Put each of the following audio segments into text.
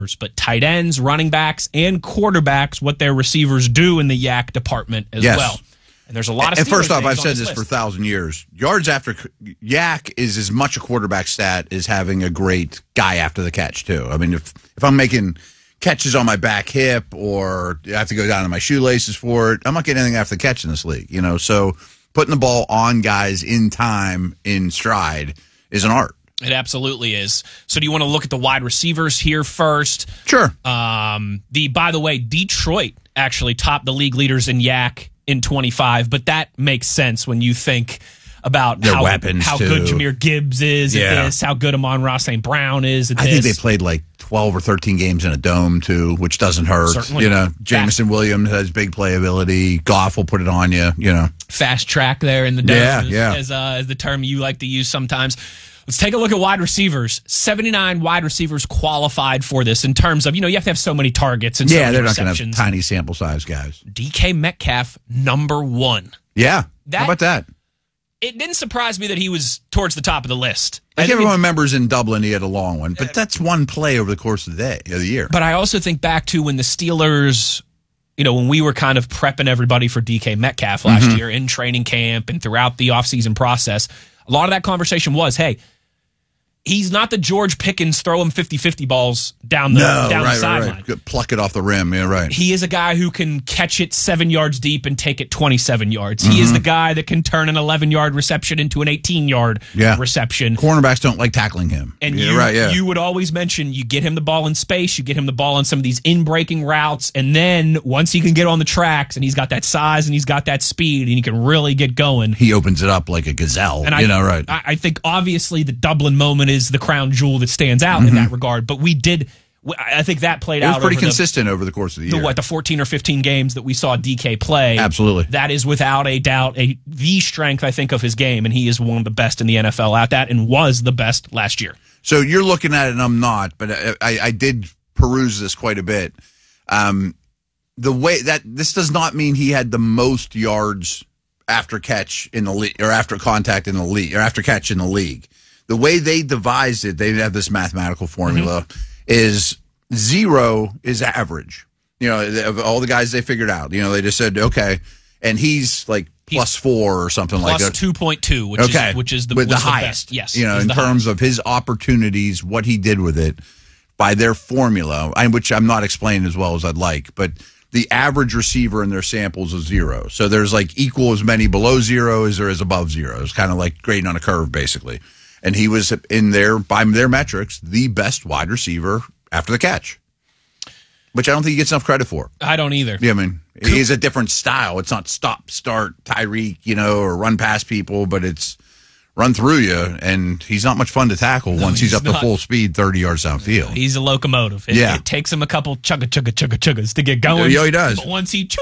but tight ends, running backs, and quarterbacks, what their receivers do in the yak department as well. And there's a lot of Steelers. And first off, I've said this list for 1,000 years. Yards after yak is as much a quarterback stat as having a great guy after the catch, too. I mean, if I'm making catches on my back hip or I have to go down to my shoelaces for it, I'm not getting anything after the catch in this league. So putting the ball on guys in time, in stride, is an art. It absolutely is. So do you want to look at the wide receivers here first? Sure. By the way, Detroit actually topped the league leaders in yak in 25, but that makes sense when you think about their how weapons, how too. Good Jahmyr Gibbs is at this, how good Amon-Ra St. Brown is at this. I think they played like 12 or 13 games in a dome, too, which doesn't hurt. Certainly. Jameson Williams has big playability. Goff will put it on you, Fast track there in the dome as the term you like to use sometimes. Let's take a look at wide receivers. 79 wide receivers qualified for this in terms of, you have to have so many targets and so many they're receptions. not going to have tiny sample size guys. DK Metcalf, number 1. Yeah. How about that? It didn't surprise me that he was towards the top of the list. I can't remember members in Dublin, he had a long one, but that's one play over the course of the year. But I also think back to when the Steelers, when we were kind of prepping everybody for DK Metcalf last year in training camp and throughout the offseason process, a lot of that conversation was, hey, he's not the George Pickens throw him 50-50 balls down the sideline. Right. Pluck it off the rim. Yeah, right. He is a guy who can catch it 7 yards deep and take it 27 yards. He is the guy that can turn an 11-yard reception into an 18-yard reception. Cornerbacks don't like tackling him. And you would always mention you get him the ball in space, you get him the ball on some of these in-breaking routes, and then once he can get on the tracks and he's got that size and he's got that speed and he can really get going. He opens it up like a gazelle. And I think obviously the Dublin moment is the crown jewel that stands out in that regard. But I think that played out. It was pretty consistent over the course of the year. The 14 or 15 games that we saw DK play. Absolutely. That is without a doubt the strength, I think, of his game. And he is one of the best in the NFL at that and was the best last year. So you're looking at it and I'm not, but I did peruse this quite a bit. The way that this does not mean he had the most yards after catch in the league or after contact in the league or after catch in the league. The way they devised it, they have this mathematical formula, is 0 is average. Of all the guys they figured out, they just said, okay, and he's like plus 4 or something like that. Plus 2.2, which is the highest. Best. Yes. In terms of his opportunities, what he did with it by their formula, which I'm not explaining as well as I'd like, but the average receiver in their samples is 0. So there's like equal as many below 0 as there is above 0. It's kind of like grading on a curve, basically. And he was by their metrics, the best wide receiver after the catch, which I don't think he gets enough credit for. I don't either. Yeah, he's a different style. It's not stop, start, Tyreek, or run past people, but it's run through you, and he's not much fun to tackle once he's up to full speed 30 yards downfield. He's a locomotive. It takes him a couple chuggas to get going. Yeah, he does. But once he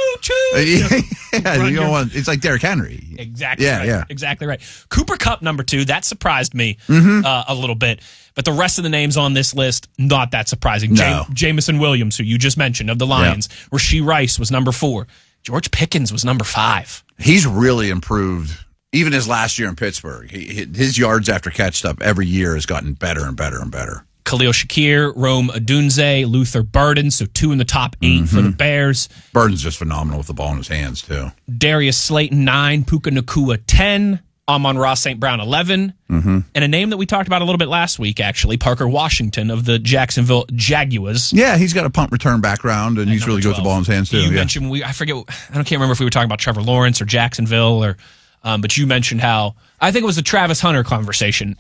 it's like Derrick Henry. Exactly right. Yeah. Exactly right. Cooper Kupp, number 2, that surprised me a little bit. But the rest of the names on this list, not that surprising. No. Jameson Williams, who you just mentioned, of the Lions. Yeah. Rashee Rice was number 4. George Pickens was number 5. He's really improved. Even his last year in Pittsburgh, his yards after catch stuff every year has gotten better and better and better. Khalil Shakir, Rome Odunze, Luther Burden, so 2 in the top 8 for the Bears. Burden's just phenomenal with the ball in his hands, too. Darius Slayton, 9, Puka Nacua, 10, Amon-Ra St. Brown, 11, and a name that we talked about a little bit last week, actually, Parker Washington of the Jacksonville Jaguars. Yeah, he's got a punt return background, and he's really good with the ball in his hands, too. You mentioned, I can't remember if we were talking about Trevor Lawrence or Jacksonville or... but you mentioned how I think it was the Travis Hunter conversation.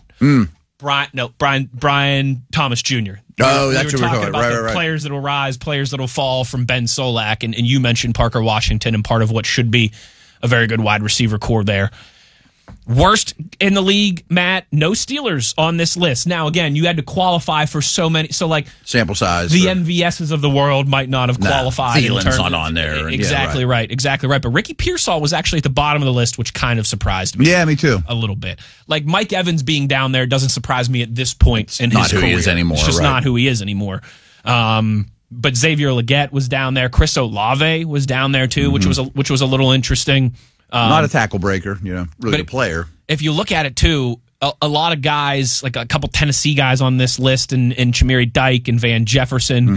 Brian Thomas Jr. Oh, that's what we're talking about. Right. Players that will rise, players that will fall from Ben Solak, and you mentioned Parker Washington and part of what should be a very good wide receiver core there. Worst in the league, Matt, no Steelers on this list. Now, again, you had to qualify for so many. So, like, sample size. The MVSs of the world might not have qualified. Thielen's not on there. Exactly right. But Ricky Pearsall was actually at the bottom of the list, which kind of surprised me. Yeah, me too. A little bit. Like, Mike Evans being down there doesn't surprise me at this point in his career. Not who he is anymore. It's just not who he is anymmore. But Xavier Legette was down there. Chris Olave was down there, too, which was a little interesting. Not a tackle breaker, really good player. If you look at it, too, a lot of guys, like a couple Tennessee guys on this list, and Chimere Dike and Van Jefferson,